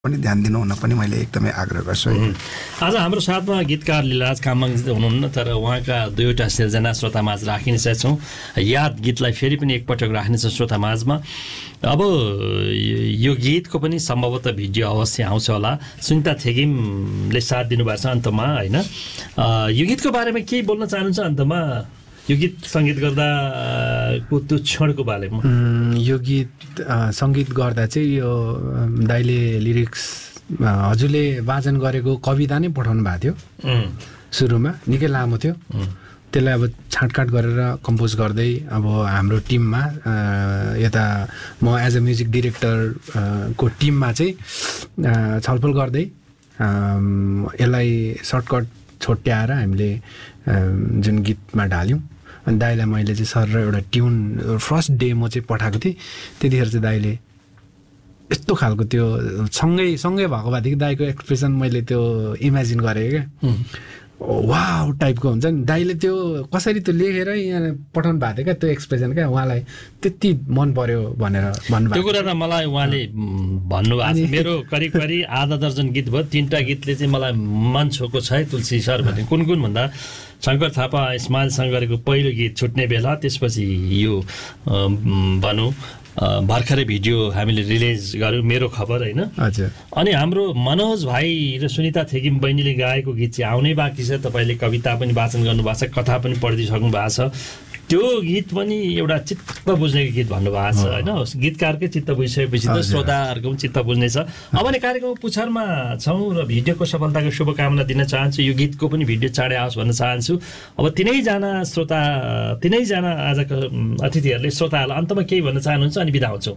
पनि ध्यान दिनु हुन पनि मैले एकदमै आग्रह गर्छु। आज हाम्रो साथमा गीतकार लीलाराज कामबाङ हुनुहुन्न, तर उहाँका दुईवटा सिर्जना श्रोतामाझ राखिनेछौँ छौँ। याद गीतलाई फेरि पनि एकपटक राख्नेछ श्रोतामाझमा। अब यो गीतको पनि सम्भवतः भिडियो अवश्य आउँछ होला। सुनिता थेगिमले साथ दिनुभएको छ अन्तमा, होइन? यो गीतको बारेमा केही बोल्न चाहनुहुन्छ अन्तमा? यो गीत सङ्गीत गर्दाको त्यो क्षणको बारेमा। यो गीत सङ्गीत गर्दा चाहिँ यो दाइले लिरिक्स हजुरले वाचन गरेको कविता नै पठाउनु भएको थियो। सुरुमा निकै लामो थियो, त्यसलाई अब छाँटकाट गरेर कम्पोज गर्दै अब हाम्रो टिममा यता म एज अ म्युजिक डिरेक्टरको टिममा चाहिँ छलफल गर्दै यसलाई सर्टकट छोट्याएर हामीले जुन गीतमा ढाल्यौँ। अनि दाइलाई मैले चाहिँ सर र एउटा ट्युन फर्स्ट डे म चाहिँ पठाएको थिएँ, त्यतिखेर चाहिँ दाइले यस्तो खालको त्यो सँगै भएको भएदेखि दाइको एक्सप्रेसन मैले त्यो इमेजिन गरेँ क्या, वाउ टाइपको हुन्छ नि। दाइले त्यो कसरी त्यो लेखेर यहाँ पठाउनु भएको थियो क्या, त्यो एक्सप्रेसन क्या, उहाँलाई त्यति मन पर्यो भनेर भन्नुभएको। त्यो कुरा त मलाई उहाँले भन्नुभएको छ। मेरो करिब आधा दर्जन गीत भयो, 3टा गीतले चाहिँ मलाई मन छोएको छ है तुलसी सर भने। कुन भन्दा शङ्कर थापा इस्माइलसँग गरेको पहिलो गीत छुट्ने बेला, त्यसपछि यो भनौँ भर्खरै भिडियो हामीले रिलिज गऱ्यौँ मेरो खबर, होइन? हजुर। अनि हाम्रो मनोज भाइ र सुनिता थेगिम बहिनीले गाएको गीत चाहिँ आउनै बाँकी छ। तपाईँले कविता पनि वाचन गर्नुभएको छ, कथा पनि पढिदिइसक्नु भएको छ। त्यो गीत पनि एउटा चित्त बुझ्ने गीत भन्नुभएको छ, होइन? गीतकारकै चित्त बुझिसकेपछि त श्रोताहरूको पनि चित्त बुझ्नेछ। अब नि कार्यक्रम पुछारमा छौँ र भिडियोको सफलताको शुभकामना दिन चाहन्छु। यो गीतको पनि भिडियो चाँडै आओस् भन्न चाहन्छु। अब तिनैजना आजका अतिथिहरूले श्रोताहरूलाई अन्तमा केही भन्न चाहनुहुन्छ अनि बिदा हुन्छौँ।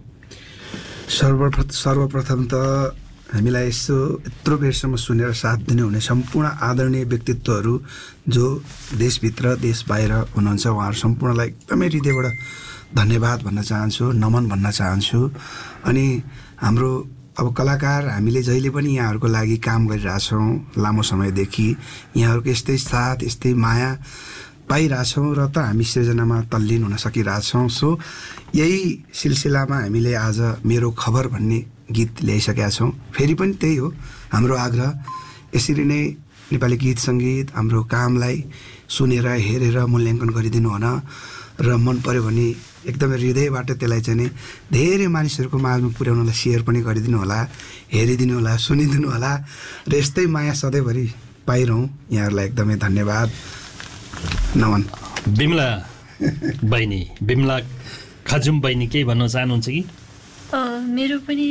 सर्वप्रथम त हामीलाई यत्रो बेरसम्म सुनेर साथ दिनुहुने सम्पूर्ण आदरणीय व्यक्तित्वहरू जो देशभित्र देश बाहिर हुनुहुन्छ, उहाँहरू सम्पूर्णलाई एकदमै हृदयबाट धन्यवाद भन्न चाहन्छु, नमन भन्न चाहन्छु। अनि हाम्रो अब कलाकार हामीले जहिले पनि यहाँहरूको लागि काम गरिरहेछौँ, लामो समयदेखि यहाँहरूको यस्तै साथ यस्तै माया पाइरहेछौँ र त हामी सृजनामा तल्लीन हुन सकिरहेछौँ। सो यही सिलसिलामा हामीले आज मेरो खबर भन्ने गीत ल्याइसकेका छौँ। फेरि पनि त्यही हो हाम्रो आग्रह, यसरी नै नेपाली गीत सङ्गीत हाम्रो कामलाई सुनेर हेरेर मूल्याङ्कन गरिदिनु होला र मन पर्यो भने एकदमै हृदयबाट त्यसलाई चाहिँ नि धेरै मानिसहरूको माझमा पुर्याउनलाई सेयर पनि गरिदिनु होला, हेरिदिनु होला, सुनिदिनु होला र यस्तै माया सधैँभरि पाइरहँ। यहाँहरूलाई एकदमै धन्यवाद, नमन। बिमला बहिनी, बिमला खजुम बहिनी केही भन्न चाहनुहुन्छ कि? मेरो पनि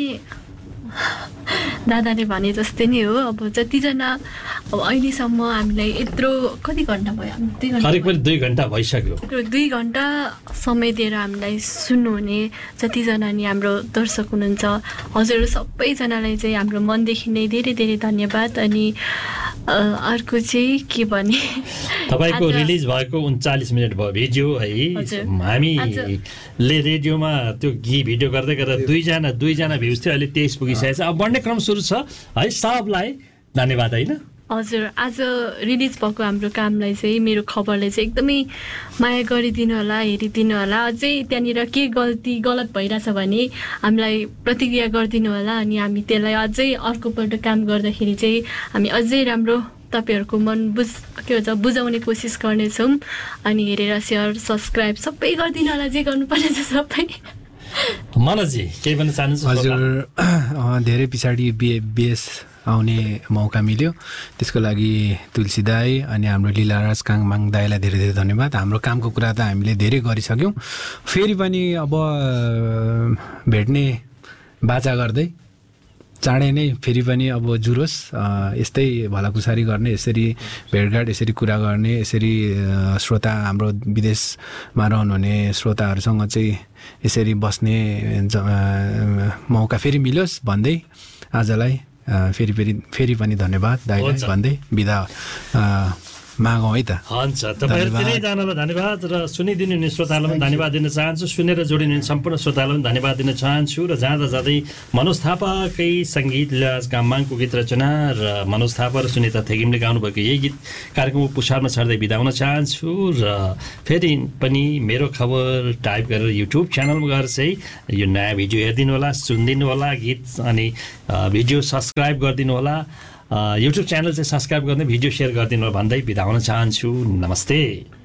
दादाले भने जस्तै नै हो। अब जतिजना अब अहिलेसम्म हामीलाई यत्रो कति घन्टा भयो, 2 घन्टा भइसक्यो, 2 घन्टा समय दिएर हामीलाई सुन्नुहुने जतिजना नि हाम्रो दर्शक हुनुहुन्छ, हजुरहरू सबैजनालाई चाहिँ हाम्रो मनदेखि नै धेरै धेरै धन्यवाद। अनि अर्को चाहिँ के भने, तपाईँको रिलिज भएको 39 मिनट भयो भिडियो है। हामीले रेडियोमा त्यो भिडियो गर्दै गर्दा दुईजना भ्युज थियो, अहिले 23 पुगिसकेको छ। अब बढ्ने क्रम सुरु छ है। सबलाई धन्यवाद, होइन? हजुर, आज रिलिज भएको हाम्रो कामलाई चाहिँ, मेरो खबरलाई चाहिँ एकदमै माया गरिदिनु होला, हेरिदिनु होला। अझै त्यहाँनिर के गलत भइरहेछ भने हामीलाई प्रतिक्रिया गरिदिनु होला। अनि हामी त्यसलाई अझै अर्कोपल्ट काम गर्दाखेरि चाहिँ हामी अझै राम्रो तपाईँहरूको मन बुझाउने कोसिस गर्नेछौँ। अनि हेरेर सेयर सब्सक्राइब सबै गरिदिनु होला, जे गर्नुपर्ने छ सबै। मनोजी केही भन्न चाहनुहुन्छ? हजुर, धेरै पछाडि बिएस आउने मौका मिल्यो, त्यसको लागि तुलसी दाई अनि हाम्रो लीलाराज कामबाङ दाईलाई धेरै धेरै धन्यवाद। हाम्रो कामको कुरा त हामीले धेरै गरिसक्यौँ, फेरि पनि अब भेट्ने बाचा गर्दै चाँडै नै फेरि पनि अब जुरोस्, यस्तै भलाकुसारी गर्ने, यसरी भेटघाट, यसरी कुरा गर्ने, यसरी श्रोता हाम्रो विदेशमा रहनुहुने श्रोताहरूसँग चाहिँ यसरी बस्ने मौका फेरि मिलोस् भन्दै आजलाई फेरि पनि धन्यवाद दाइलाई भन्दै बिदा मागौँ है त। हुन्छ, तपाईँहरू तिनैजनालाई धन्यवाद र सुनिदिनु हुने श्रोतालाई पनि धन्यवाद दिन चाहन्छु, सुनेर जोडिनु हुने सम्पूर्ण श्रोतालाई पनि धन्यवाद दिन चाहन्छु र जाँदा जाँदै मनोज थापाकै सङ्गीत लीलाराज काममाङको गीत रचना र मनोज थापा र सुनिता थेगिमले गाउनुभएको यही गीत कार्यक्रमको पुछारमा छर्दै बिदा हुन चाहन्छु र फेरि पनि मेरो खबर टाइप गरेर युट्युब च्यानलमा गएर चाहिँ यो नयाँ भिडियो हेरिदिनु होला, सुनिदिनु होला गीत, अनि भिडियो सब्सक्राइब गरिदिनु होला, युट्युब च्यानल चाहिँ सब्सक्राइब गर्ने, भिडियो सेयर गरिदिनु होला भन्दै बिदा हुन चाहन्छु। नमस्ते।